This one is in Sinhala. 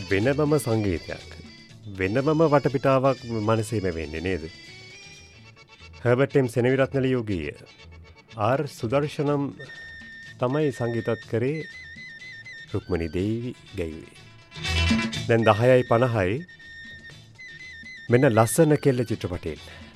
වෙනමම සංගීතයක්. වෙනමම වටපිටාවක් මනසේම වෙන්නේ නේද? හර්බර්ට් එම් සෙනවිරත්න ලියෝගීය. ආර් සුදර්ශනම් තමයි සංගීතත් කරේ රුක්මනි දේවි ගැයුවේ. දැන් 10:50යි මෙන්න ලස්සන කෙල්ල චිත්‍රපටයෙන්